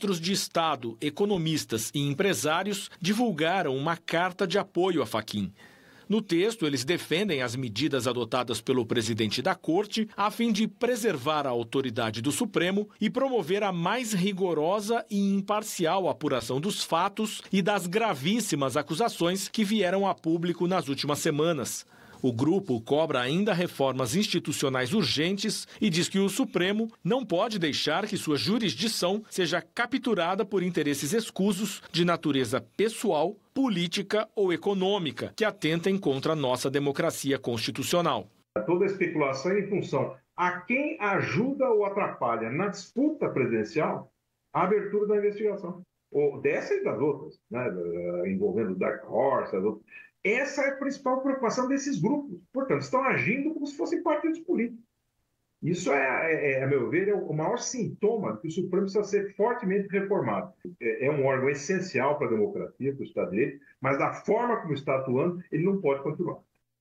ministros de Estado, economistas e empresários divulgaram uma carta de apoio a Fachin. No texto, eles defendem as medidas adotadas pelo presidente da Corte a fim de preservar a autoridade do Supremo e promover a mais rigorosa e imparcial apuração dos fatos e das gravíssimas acusações que vieram a público nas últimas semanas. O grupo cobra ainda reformas institucionais urgentes e diz que o Supremo não pode deixar que sua jurisdição seja capturada por interesses escusos de natureza pessoal, política ou econômica que atentem contra a nossa democracia constitucional. Toda especulação é em função a quem ajuda ou atrapalha na disputa presidencial a abertura da investigação. Ou dessa e das outras, né? Envolvendo o Dark Horse, as outras. Essa é a principal preocupação desses grupos. Portanto, estão agindo como se fossem partidos políticos. Isso a meu ver, é o maior sintoma que o Supremo precisa ser fortemente reformado. É um órgão essencial para a democracia, para o Estado de Direito, mas da forma como está atuando, ele não pode continuar.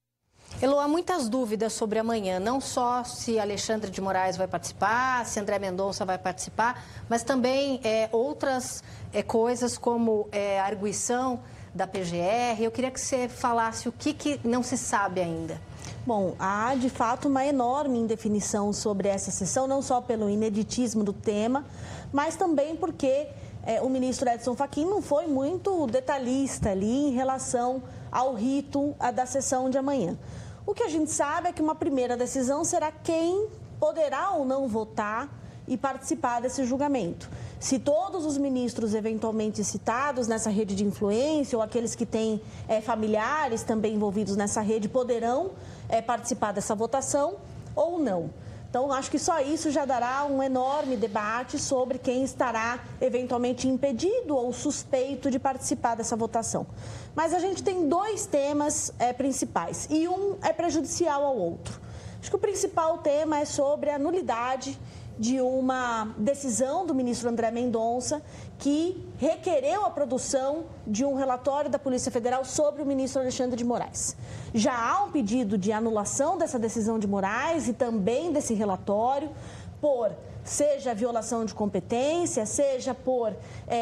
Elô, há muitas dúvidas sobre amanhã, não só se Alexandre de Moraes vai participar, se André Mendonça vai participar, mas também outras coisas como a arguição da PGR. Eu queria que você falasse o que não se sabe ainda. Bom, há de fato uma enorme indefinição sobre essa sessão, não só pelo ineditismo do tema, mas também porque o ministro Edson Fachin não foi muito detalhista ali em relação ao rito da sessão de amanhã. O que a gente sabe é que uma primeira decisão será quem poderá ou não votar e participar desse julgamento. Se todos os ministros eventualmente citados nessa rede de influência ou aqueles que têm familiares também envolvidos nessa rede poderão participar dessa votação ou não. Então, acho que só isso já dará um enorme debate sobre quem estará eventualmente impedido ou suspeito de participar dessa votação. Mas a gente tem dois temas principais e um é prejudicial ao outro. Acho que o principal tema é sobre a nulidade de uma decisão do ministro André Mendonça que requereu a produção de um relatório da Polícia Federal sobre o ministro Alexandre de Moraes. Já há um pedido de anulação dessa decisão de Moraes e também desse relatório por, seja violação de competência, seja por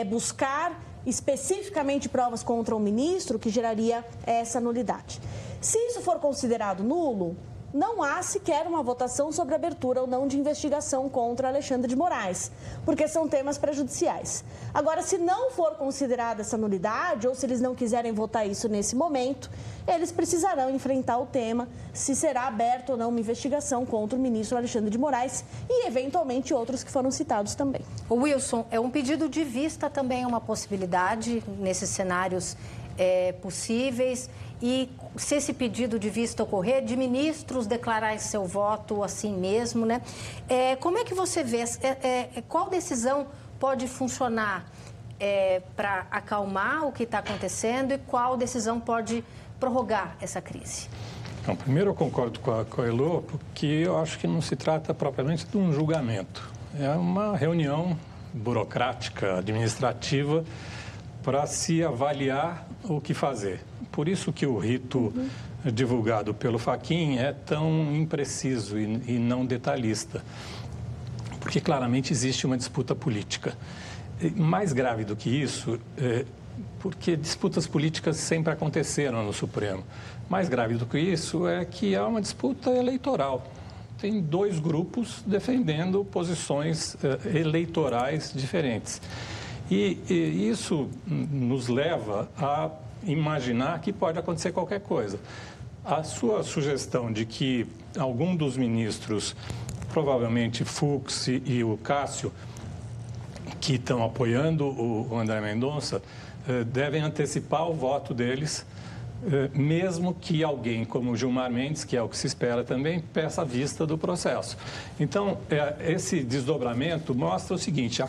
buscar especificamente provas contra o ministro, que geraria essa nulidade. Se isso for considerado nulo, não há sequer uma votação sobre abertura ou não de investigação contra Alexandre de Moraes, porque são temas prejudiciais. Agora, se não for considerada essa nulidade, ou se eles não quiserem votar isso nesse momento, eles precisarão enfrentar o tema se será aberta ou não uma investigação contra o ministro Alexandre de Moraes e, eventualmente, outros que foram citados também. O Wilson, um pedido de vista também é uma possibilidade nesses cenários possíveis, e se esse pedido de vista ocorrer, de ministros declarar seu voto assim mesmo, né? Como é que você vê, qual decisão pode funcionar para acalmar o que está acontecendo e qual decisão pode prorrogar essa crise? Então, primeiro eu concordo com a Elô, porque eu acho que não se trata propriamente de um julgamento. É uma reunião burocrática, administrativa, para se avaliar o que fazer. Por isso que o rito divulgado pelo Fachin é tão impreciso e não detalhista, porque claramente existe uma disputa política. E mais grave do que isso, porque disputas políticas sempre aconteceram no Supremo. Mais grave do que isso é que há uma disputa eleitoral. Tem dois grupos defendendo posições eleitorais diferentes. E isso nos leva a imaginar que pode acontecer qualquer coisa. A sua sugestão de que algum dos ministros, provavelmente Fux e o Cássio, que estão apoiando o André Mendonça, devem antecipar o voto deles, mesmo que alguém como Gilmar Mendes, que é o que se espera também, peça a vista do processo. Então, esse desdobramento mostra o seguinte: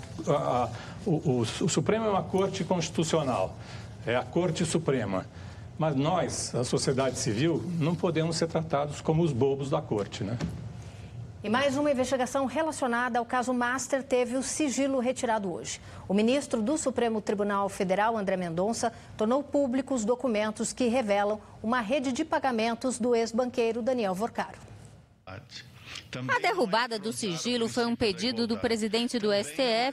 o Supremo é uma corte constitucional, é a Corte Suprema, mas nós, a sociedade civil, não podemos ser tratados como os bobos da corte, né? E mais uma investigação relacionada ao caso Master teve o sigilo retirado hoje. O ministro do Supremo Tribunal Federal, André Mendonça, tornou públicos documentos que revelam uma rede de pagamentos do ex-banqueiro Daniel Vorcaro. A derrubada do sigilo foi um pedido do presidente do STF